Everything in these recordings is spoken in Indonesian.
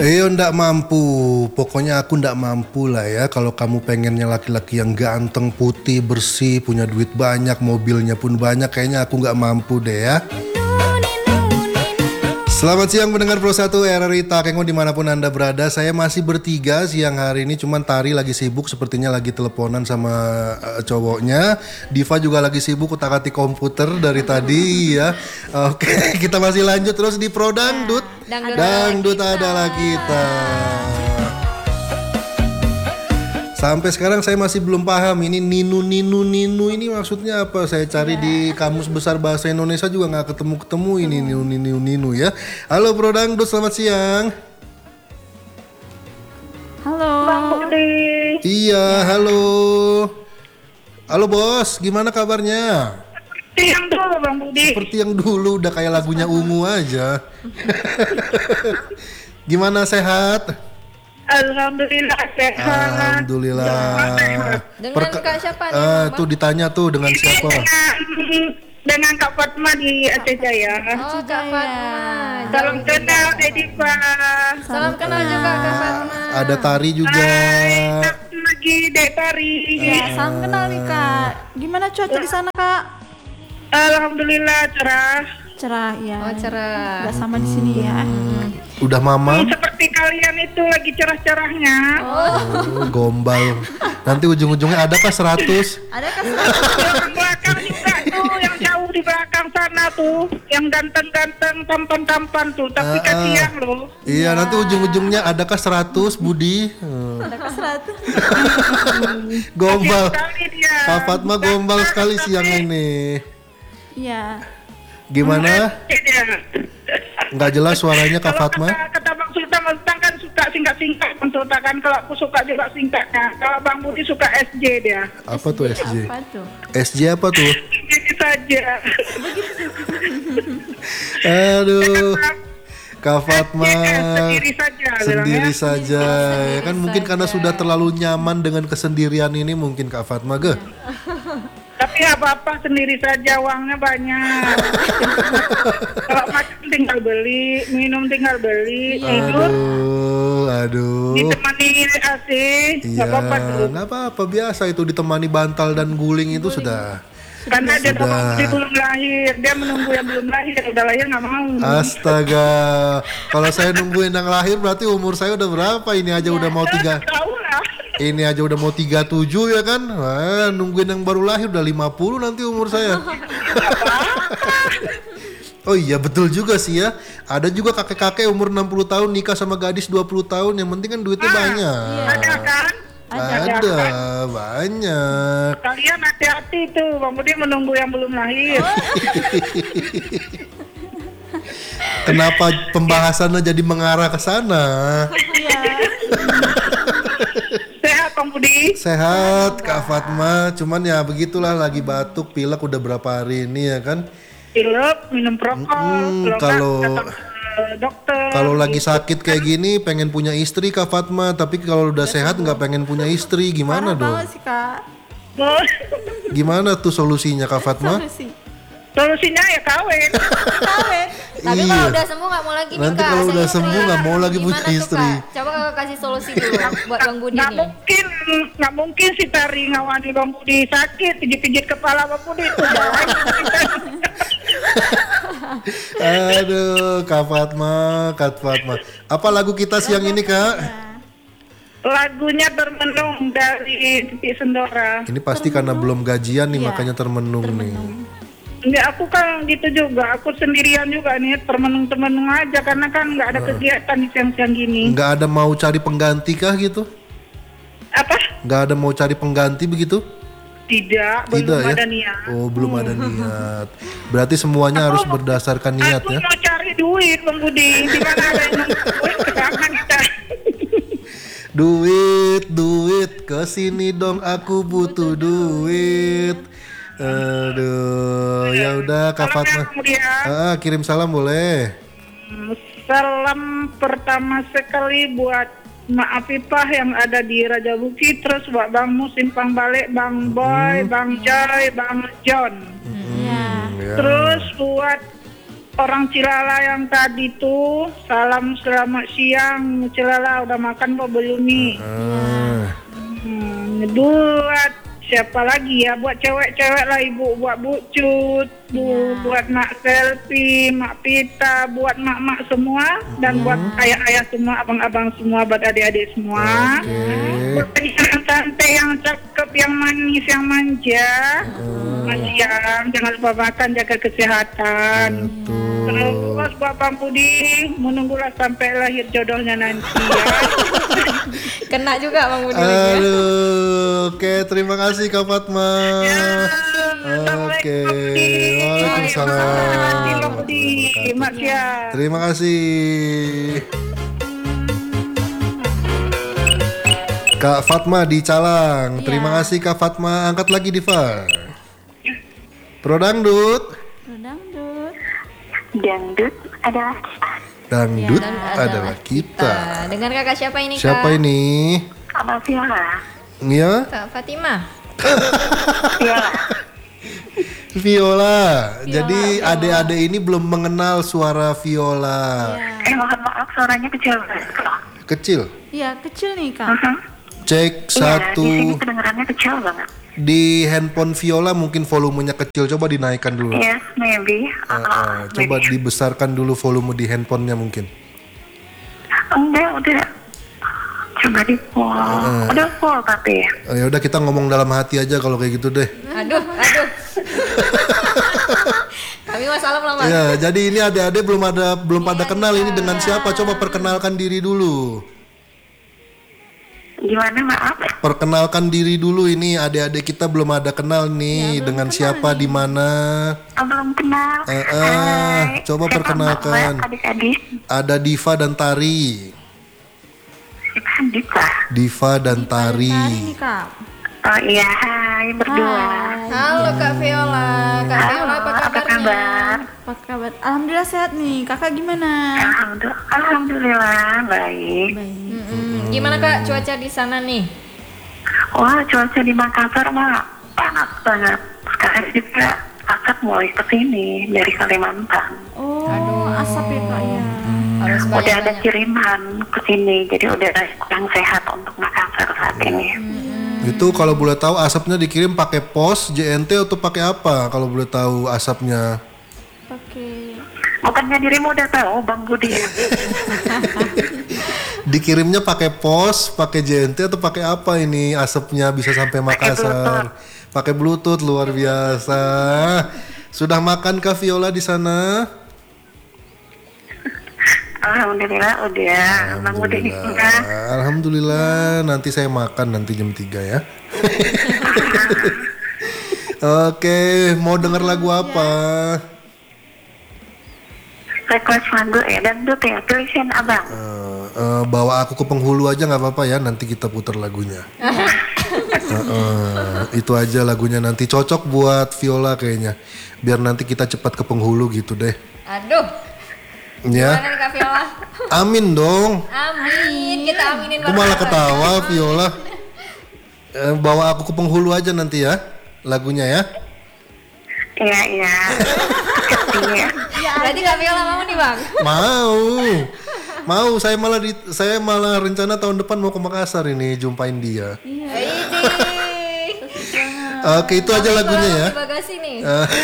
Ndak mampu. Pokoknya aku ndak mampu lah ya. Kalau kamu pengennya laki-laki yang ganteng, putih, bersih, punya duit banyak, mobilnya pun banyak, kayaknya aku nggak mampu deh ya. Selamat siang mendengar Pro 1 RRI Takengon dimanapun Anda berada. Saya masih bertiga siang hari ini, cuman Tari lagi sibuk, sepertinya lagi teleponan sama cowoknya. Diva juga lagi sibuk utak-atik komputer dari tadi ya. Oke, kita masih lanjut terus di Pro Dangdut. Dangdut adalah kita. Sampai sekarang saya masih belum paham ini ninu ini maksudnya apa. Saya cari di Kamus Besar Bahasa Indonesia juga nggak ketemu ini ninu ya. Halo Bro Dangdut, selamat siang. Halo. Bang Budi. Iya, halo. Halo bos, gimana kabarnya? Seperti yang dulu Bang Budi. Seperti yang dulu, udah kayak lagunya Ungu aja. Gimana, sehat? Alhamdulillah sehat. Alhamdulillah. Dengan Kak siapa nih? Tuh ditanya tuh dengan siapa? Dengan Kak Fatma di Aceh Jaya. Oh, Kak Fatma. Salam kenal Edipa. Salam kenal juga Kak Fatma. Ada Tari juga. Lagi Dek Tari. Ya, salam kenal nih Kak. Gimana cuaca di sana Kak? Alhamdulillah cerah. Cerah ya. Oh, cerah. Gak sama di sini ya. Udah mama? Seperti kalian itu lagi cerah-cerahnya. Oh, gombal. Nanti ujung-ujungnya ada kah 100? Ada Kak? Yang belakang juga tuh, yang jauh di belakang sana tuh, yang ganteng-ganteng, tampan-tampan tuh, tapi kasihan loh. Iya, nanti ujung-ujungnya adakah 100 Budi? Ada Kak 100. Gombal. Kasihan sekali dia. Kak Fatma gombal sekali siang ini. Iya. Gimana? Nggak jelas suaranya Kak Kalau Fatma. kata Bang Sultan kan suka singkat-singkat Bang Sultan kan, kalau aku suka juga singkatnya. Kalau Bang Budi suka SJ dia. Apa tuh SJ? Apa tuh? SJ apa tuh? Gitu saja. Aduh. Kak Fatma Sendiri saja. sendiri bilangnya. saja ya kan, mungkin karena sudah terlalu nyaman dengan kesendirian ini mungkin Kak Fatma ge. Tapi apa-apa sendiri saja, uangnya banyak. Kalau makan tinggal beli, minum tinggal beli, tidur Aduh. ditemani AC, nggak Iya, apa-apa tuh. nggak apa-apa, biasa itu ditemani bantal dan guling itu sudah. Karena dia Sudah. belum lahir, dia menunggu yang belum lahir, udah lahir nggak mau. Astaga, kalau saya nungguin yang lahir berarti umur saya udah berapa? Ini aja udah mau 3. Tahu lah. Ini aja udah mau 37 ya kan? Wah, nungguin yang baru lahir udah 50 nanti umur saya. Oh iya, betul juga sih ya. Ada juga kakek-kakek umur 60 tahun nikah sama gadis 20 tahun, yang penting kan duitnya banyak. Ada kan? Ada banyak. Kalian hati-hati tuh, Bang Budi menunggu yang belum lahir. Kenapa pembahasannya jadi mengarah ke sana? Iya. Sehat Bang Budi. Sehat Kak Fatma, cuman ya begitulah, lagi batuk, pilek udah berapa hari ini ya kan. Pilek, minum prokol, dokter. Kalau lagi sakit kayak gini pengen punya istri Kak Fatma, tapi kalau udah sehat nggak pengen punya istri, gimana Parah dong? banget sih Kak. Gimana tuh solusinya Kak Fatma? Solusinya ya kawin. Kawin. Tapi Iya. kalau udah sembuh nggak mau lagi Nanti nikah, kalau asal udah istri. sembuh nggak mau lagi punya Gimana tuh, istri. Kak? Coba kakak kasih solusi dulu buat Bang Budi Nggak nih. mungkin si Tari ngawani Bang Budi sakit, pijit-pijit kepala Bang Budi itu. Aduh, Kak Fatma. Apa lagu kita siang ini Kak? Lagunya Termenung dari Titi Sendora. Ini pasti karena belum gajian nih, Iya, makanya termenung nih. Enggak, aku kan gitu juga. Aku sendirian juga nih, termenung-termenung aja karena kan nggak ada kegiatan di siang-siang gini. Nggak ada mau cari pengganti kah gitu? Apa? Nggak ada mau cari pengganti begitu? Tidak, Tidak belum ya? ada niat. Oh, belum ada niat. Berarti semuanya harus berdasarkan niat Aku ya. mau cari duit, Bang Budi. Di mana ada yang nunggu duit, kesana kita. Duit, kesini dong, aku butuh duit. Aduh, ya udah Kak Salam ya, Fatma. kemudian. Kirim salam boleh. Salam pertama sekali buat Mak Afifah yang ada di Raja Bukit, terus buat Bang Mus Simpang Balik, Bang Boy, Bang Joy, Bang John. Iya. Ya. Terus buat orang Cilala yang tadi tuh, salam selamat siang. Cilala udah makan apa belum nih? Buat siapa lagi ya? Buat cewek-cewek lah ibu, buat Bu Cut, buat Nak Selfie, Mak Pita, buat mak-mak semua, dan buat ayah-ayah semua, abang-abang semua, buat adik-adik semua. Buat yang cantik, yang cakep, yang manis, yang manja. Siang, jangan lupa makan, jaga kesehatan. Terus buat Bang Budi, menunggulah sampai lahir jodohnya nanti ya. Kena juga Bang Budi. Aduh, oke, terima kasih Kak Fatma. Oke, waalaikumsalam. Bang Budi, Mak Siang. Terima kasih. Kak Fatma di Calang. Terima kasih Kak Fatma. Angkat lagi Diva. Pro Dangdut. Dangdut. Dangdut adalah Dangdut adalah kita. Dengan kakak siapa ini Kak? Siapa ini? Abang Viola. Nia? Kak Fatimah. Viola. Viola. Jadi adik-adik ini belum mengenal suara Viola. Mohon maaf suaranya kecil banget. Kecil. Iya, kecil nih Kak. Cek Iya, di sini satu. kedengarannya kecil banget. Di handphone Viola mungkin volumenya kecil. Coba dinaikkan dulu. Yes, maybe. Coba dibesarkan dulu volume di handphonenya mungkin. Enggak, udah. Coba di full. Udah full tapi. Ya udah kita ngomong dalam hati aja kalau kayak gitu deh. Aduh. Kami masalah lama. Ya, jadi ini adik-adik belum pada kenal ini dengan siapa? Coba perkenalkan diri dulu. Gimana maaf? Perkenalkan diri dulu, ini adik-adik kita belum ada kenal nih dengan siapa di mana. Belum kenal. Coba Siapa perkenalkan. Mbak, adik-adik? Ada Diva dan Tari. Diva. Diva dan Hari Tari. nih Kak. Oh iya, hai berdua. Halo Kak Viola. Kak Viola apa Apa kabarnya? kabar? Apa kabar? Alhamdulillah sehat nih. Kakak gimana? Alhamdulillah baik. Gimana Kak cuaca di sana nih? Wah, cuaca di Makassar mah panas banget. Sekarang juga asap mulai kesini dari Kalimantan. Oh, asap ya Kak ya. Harus Udah ada banyak-banyak. kiriman kesini, jadi udah kurang sehat untuk Makassar saat ini. Itu kalau boleh tahu asapnya dikirim pakai pos JNT atau pakai apa? Kalau boleh tahu asapnya. Pakai Bukannya dirimu udah tahu, Bang Budi? Dikirimnya pakai pos, pakai JNT atau pakai apa ini asapnya bisa sampai Makassar? Pakai Bluetooth, luar biasa. Sudah makan kah Viola di sana? Alhamdulillah udah, Bang Budi udah. Alhamdulillah, nanti saya makan nanti jam 3 ya. Oke, mau denger lagu apa? Request lagu ya, dan tuh ya, tulisin abang. Bawa aku ke penghulu aja nggak apa-apa ya, nanti kita putar lagunya. Itu aja lagunya, nanti cocok buat Viola kayaknya. Biar nanti kita cepat ke penghulu gitu deh. Aduh. Ya, Gimana nih Kak Viola? amin dong. Amin. Kita aminin Aku malah ketawa Viola. Bawa aku ke penghulu aja nanti ya, lagunya ya. Iya. Iya. Berarti Kak Viola mau nih Bang? Mau. Saya malah rencana tahun depan mau ke Makassar ini jumpain dia. Oke, itu aja lagunya ya. Di bagasi nih.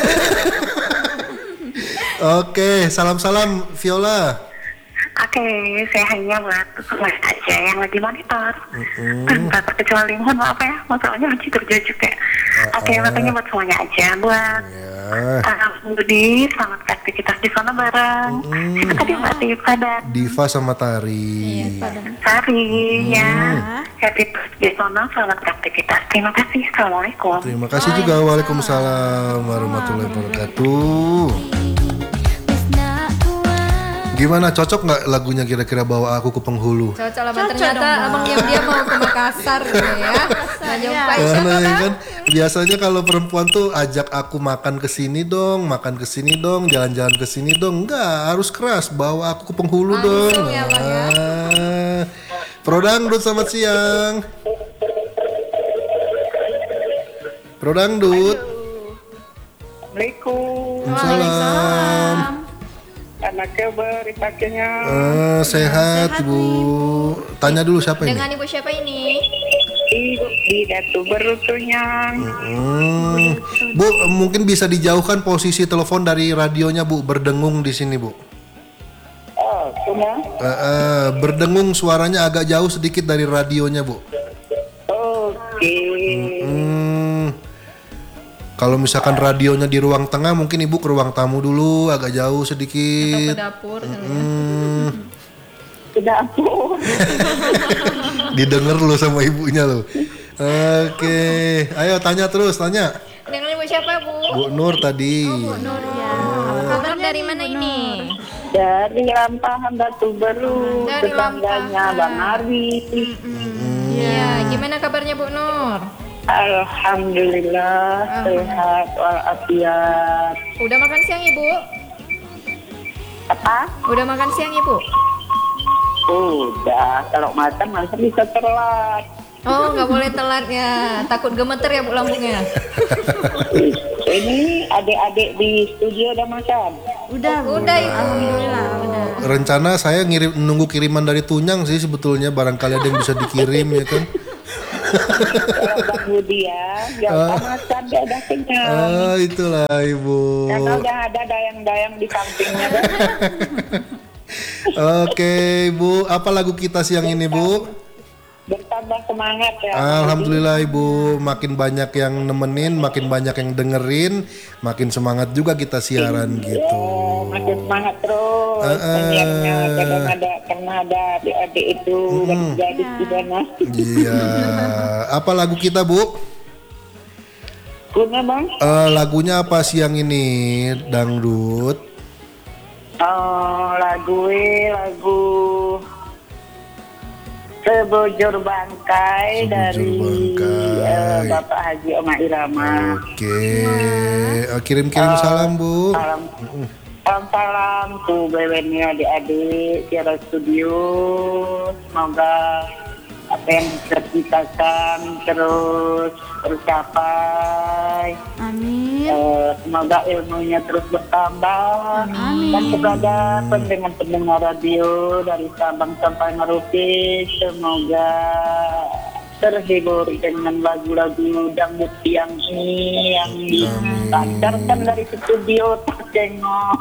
Oke, salam-salam Viola. Oke, saya hanya buat semua aja yang lagi monitor. Tanpa terkecuali, mohon maaf ya, masalahnya lagi kerja juga. Oke, makanya buat semuanya aja. Buat Budi, selamat aktivitas di sana bareng. Siapa tadi Mbak Diva dan Diva sama Tari. Sari ya. Happy birthday sana, selamat aktivitas. Terima kasih, Assalamualaikum. Terima kasih juga. Waalaikumsalam warahmatullahi wabarakatuh. Gimana, cocok nggak lagunya kira-kira Bawa Aku ke Penghulu? Cocok lah Bang. Ternyata abang diam-diam mau ke Makassar gitu ya. Nah jumpai siapa Karena ya Bang? kan biasanya kalau perempuan tuh ajak aku makan ke sini dong, jalan-jalan ke sini dong. Enggak, harus keras, bawa aku ke penghulu Langsung dong. ya, Bang, ya. Pro Dangdut, selamat siang. Pro Dangdut. Assalamualaikum. Salam. Gimana kabar pakainya? Sehat Ibu. Tanya dulu siapa ini? Dengan ibu siapa ini? Ibu di Datu Berutunya. Bu, mungkin bisa dijauhkan posisi telepon dari radionya Bu, berdengung di sini Bu. Oh, cuma. Berdengung suaranya agak jauh sedikit dari radionya Bu. Oke. Kalau misalkan radionya di ruang tengah, mungkin Ibu ke ruang tamu dulu, agak jauh Atau sedikit. ke dapur kan ya? Sudah ampun. Didengar lo sama ibunya lo. Oke, ayo tanya terus, tanya. Dengan ibu siapa Bu? Bu Nur tadi. Nur ya. Kabar dari mana ini? Dari Lampahan Datu Beru, Dari tetangganya Lampahan. Bang Ari. Iya, gimana kabarnya Bu Nur? Alhamdulillah sehat walafiat. Udah makan siang Ibu? Apa? Udah makan siang Ibu? Udah, kalau makan masa bisa telat. Oh, nggak boleh telat ya. Takut gemeter ya Bu lambungnya. Ini adik-adik di studio udah makan. Udah, Bu. Udah Ibu. Alhamdulillah, udah. Rencana saya nunggu kiriman dari Tunyang sih sebetulnya, barangkali ada yang bisa dikirim ya kan. Kalau Bang Budi ya, jangan makan, dia udah kenyang. Itulah Ibu. Karena udah ada dayang-dayang di sampingnya kan. Oke Ibu, apa lagu kita siang ini Bu? Bertambah semangat ya. Alhamdulillah Ibu, makin banyak yang nemenin, makin banyak yang dengerin, makin semangat juga kita siaran gitu. Makin semangat terus penyiarnya. Kadang ada, karena ada adik-adik itu gadis di sana. Iya, apa lagu kita Bu? Guna Bang? Lagunya apa siang ini, dangdut? Lagu Sebujur Bangkai dari Bangkai. Bapak Haji Oma Irama. Oke, kirim-kirim salam Bu. Salam tuh bebennya adik-adik Tiara Studio. Semoga apa yang diciptakan terus tercapai. Amin. Semoga ilmunya terus bertambah. Dan kepada pendengar-pendengar radio dari Sabang sampai Merauke, semoga terhibur dengan lagu-lagu dangdut siang ini yang dipancarkan dari studio Tengok.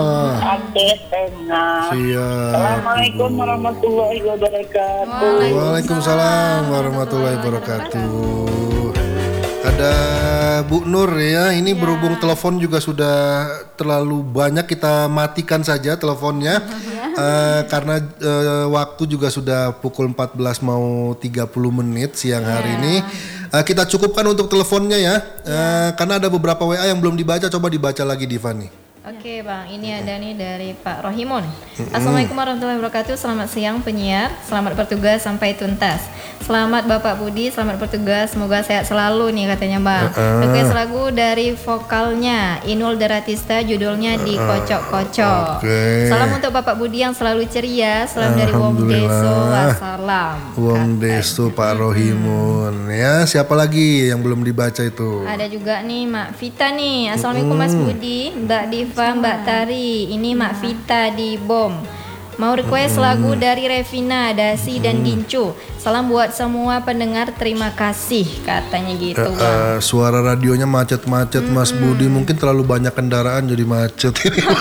Tengah. Siap. Assalamualaikum warahmatullahi wabarakatuh. Waalaikumsalam warahmatullahi wabarakatuh. Ada Bu Nur ya, ini berhubung telepon juga sudah terlalu banyak, kita matikan saja teleponnya. Karena waktu juga sudah pukul 14 mau 30 menit siang hari ini. Kita cukupkan untuk teleponnya ya. Karena ada beberapa WA yang belum dibaca, coba dibaca lagi Diva nih. Oke Bang, ini ada nih dari Pak Rohimun. Assalamualaikum warahmatullahi wabarakatuh. Selamat siang penyiar, selamat bertugas sampai tuntas. Selamat Bapak Budi, selamat bertugas. Semoga sehat selalu nih katanya Bang. Request lagu dari vokalnya Inul Daratista, judulnya di Kocok-Kocok. Salam untuk Bapak Budi yang selalu ceria. Salam dari Wong Deso. Wassalam. Wong Deso Pak Rohimun ya. Siapa lagi yang belum dibaca itu? Ada juga nih Mak Vita nih. Assalamualaikum Mas Budi, Mbak Diva, Mbak Tari. Ini Mak Vita di BOM. Mau request lagu dari Revina, Dasi dan Gincu. Salam buat semua pendengar, terima kasih katanya gitu Bang. Suara radionya macet-macet Mas Budi, mungkin terlalu banyak kendaraan jadi macet.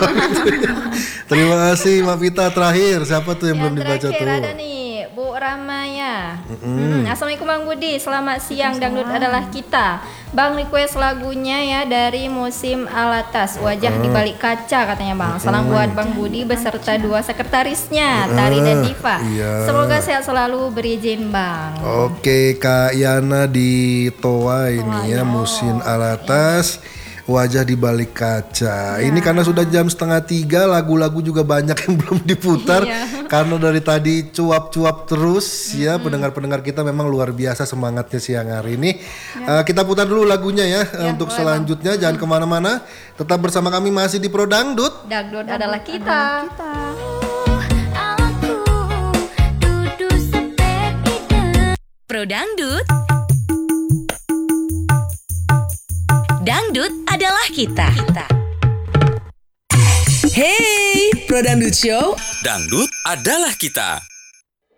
Terima kasih Mbak Vita. Terakhir siapa tuh yang belum dibaca terakhir tuh? ada nih Bu Ramaya. Assalamualaikum Bang Budi, selamat siang. Dangdut adalah kita. Bang request lagunya ya dari Musim Alatas, Wajah di Balik Kaca katanya Bang. Salam buat Bang Budi beserta dua sekretarisnya, Tari dan Diva. Semoga sehat selalu, berizin Bang. Oke, Kak Yana di Toa ini ya, Musim Alatas, Wajah di Balik Kaca. Ini karena sudah jam 2:30, lagu-lagu juga banyak yang belum diputar. Karena dari tadi cuap-cuap terus ya, pendengar-pendengar kita memang luar biasa semangatnya siang hari ini. Kita putar dulu lagunya ya, untuk selanjutnya. Jangan kemana-mana, tetap bersama kami masih di Pro Dangdut. Dangdut adalah kita. Pro Dangdut. Dangdut adalah kita. Hey, Pro Pro Dangdut Show. Dangdut adalah kita.